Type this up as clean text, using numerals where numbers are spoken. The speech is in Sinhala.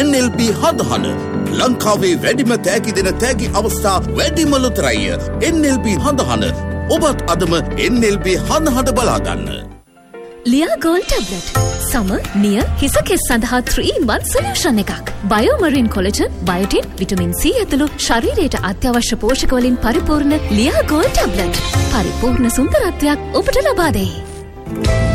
NLB හඳහන ලංකාවේ වැඩිම තෑගි දෙන තෑගි අවස්ථා වැඩිම ලොතරැය NLB හඳහන. ඔබත් අදම NLB හඳහන බලාගන්න. ලියා ගෝල්ඩ් ටැබ්ලට් සම නිය හිස කෙස් සඳහා 3-in-1 සොලියුෂන් එකක්. බයෝමරින් කොලජන්, බයොටින්, විටමින් C ඇතුළු ශරීරයට අත්‍යවශ්‍ය පෝෂක වලින් පරිපූර්ණ ලියා ගෝල්ඩ් ටැබ්ලට් පරිපූර්ණ සුන්දරත්වයක් ඔබට ලබා දෙයි.